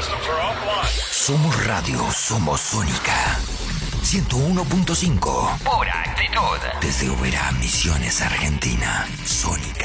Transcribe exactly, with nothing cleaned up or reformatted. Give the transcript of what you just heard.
Somos radio, somos Sónica. ciento uno punto cinco. Pura actitud. Desde Oberá, Misiones, Argentina. Sónica.